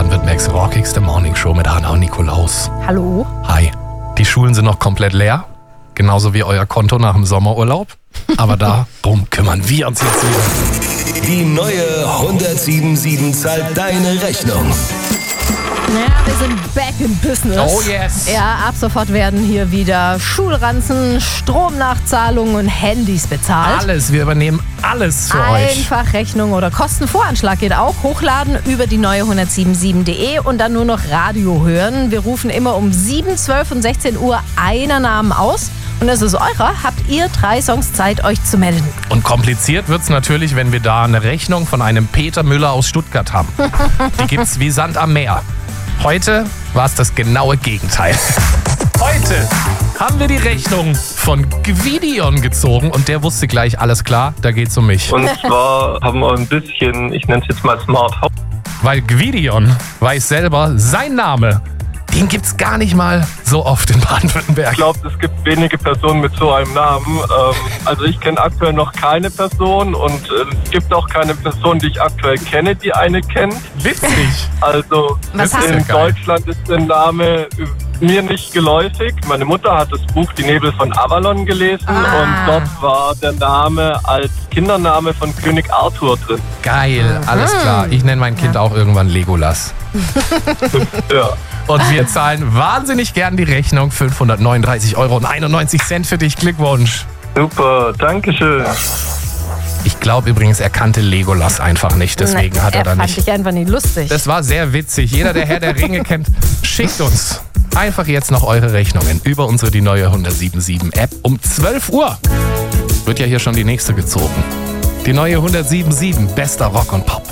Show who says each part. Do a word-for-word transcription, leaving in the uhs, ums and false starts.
Speaker 1: Baden-Württembergs rockigste Morningshow mit Hanna und Nikolaus.
Speaker 2: Hallo.
Speaker 1: Hi. Die Schulen sind noch komplett leer. Genauso wie euer Konto nach dem Sommerurlaub. Aber darum kümmern wir uns jetzt wieder.
Speaker 3: Die neue hundertsieben zahlt deine Rechnung.
Speaker 2: Naja, wir sind back in business.
Speaker 1: Oh yes.
Speaker 2: Ja, ab sofort werden hier wieder Schulranzen, Stromnachzahlungen und Handys bezahlt.
Speaker 1: Alles, wir übernehmen alles für euch.
Speaker 2: Einfach Rechnung oder Kostenvoranschlag geht auch. Hochladen über die neue hundertsiebenundsiebzig punkt de und dann nur noch Radio hören. Wir rufen immer um sieben, zwölf und sechzehn Uhr einer Namen aus. Und es ist eurer, habt ihr drei Songs Zeit, euch zu melden.
Speaker 1: Und kompliziert wird's natürlich, wenn wir da eine Rechnung von einem Peter Müller aus Stuttgart haben. Die gibt's wie Sand am Meer. Heute war es das genaue Gegenteil. Heute haben wir die Rechnung von Gvidion gezogen und der wusste gleich, alles klar, da geht's um mich.
Speaker 4: Und zwar haben wir ein bisschen, ich nenne es jetzt mal Smart Home.
Speaker 1: Weil Gvidion weiß selber, sein Name, den gibt's gar nicht mal so oft in Baden-Württemberg.
Speaker 4: Ich glaube, es gibt wenige Personen mit so einem Namen. Ähm, also ich kenne aktuell noch keine Person und äh, es gibt auch keine Person, die ich aktuell kenne, die eine kennt.
Speaker 1: Witzig.
Speaker 4: Also
Speaker 2: Was
Speaker 1: hast
Speaker 4: in
Speaker 1: du? Geil.
Speaker 4: Deutschland ist der Name mir nicht geläufig. Meine Mutter hat das Buch Die Nebel von Avalon gelesen
Speaker 2: Ah.
Speaker 4: und dort war der Name als Kindername von König Arthur drin.
Speaker 1: Geil, alles klar. Ich nenne mein Kind auch irgendwann Legolas.
Speaker 4: Ja.
Speaker 1: Und wir zahlen wahnsinnig gern die Rechnung. fünfhundertneununddreißig Euro und einundneunzig Cent für dich. Glückwunsch.
Speaker 4: Super, Dankeschön.
Speaker 1: Ich glaube übrigens, er kannte Legolas einfach nicht. Deswegen
Speaker 2: Na,
Speaker 1: hat er da
Speaker 2: fand
Speaker 1: nicht.
Speaker 2: ich einfach nicht lustig.
Speaker 1: Das war sehr witzig. Jeder, der Herr der Ringe kennt, schickt uns einfach jetzt noch eure Rechnungen über unsere die neue hundertsiebenundsiebzig App. Um zwölf Uhr wird ja hier schon die nächste gezogen. Die neue hundertsiebenundsiebzig, bester Rock und Pop.